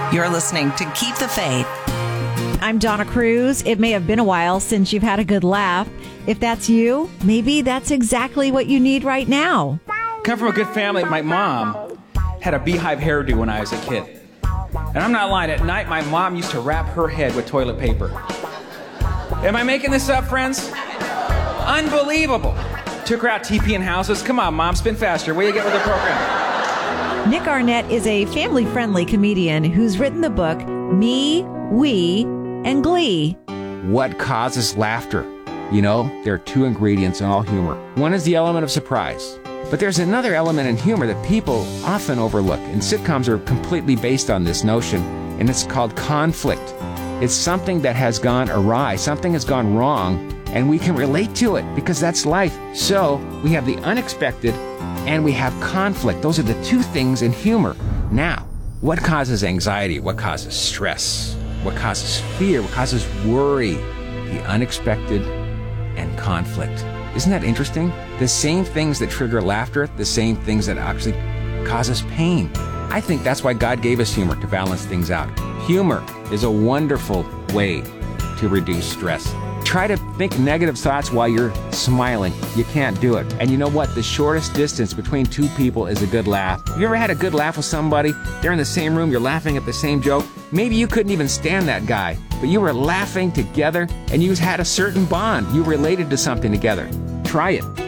You're listening to Keep the Faith. I'm Donna Cruz. It may have been a while since you've had a good laugh. If that's you, maybe that's exactly what you need right now. Come from a good family. My mom had a beehive hairdo when I was a kid. And I'm not lying. At night, my mom used to wrap her head with toilet paper. Am I making this up, friends? Unbelievable. Took her out TPing houses. Come on, Mom, spin faster. Where you get with the program? Nick Arnett is a family-friendly comedian who's written the book Me, We, and Glee. What causes laughter? You know, there are two ingredients in all humor. One is the element of surprise. But there's another element in humor that people often overlook, and sitcoms are completely based on this notion, and it's called conflict. It's something that has gone awry, something has gone wrong, and we can relate to it because that's life. So we have the unexpected and we have conflict. Those are the two things in humor. Now, what causes anxiety? What causes stress? What causes fear? What causes worry? The unexpected and conflict. Isn't that interesting? The same things that trigger laughter, the same things that actually cause us pain. I think that's why God gave us humor, to balance things out. Humor is a wonderful way to reduce stress. Try to think negative thoughts while you're smiling. You can't do it. And you know what? The shortest distance between two people is a good laugh. Have you ever had a good laugh with somebody? They're in the same room, you're laughing at the same joke. Maybe you couldn't even stand that guy, but you were laughing together and you had a certain bond. You related to something together. Try it.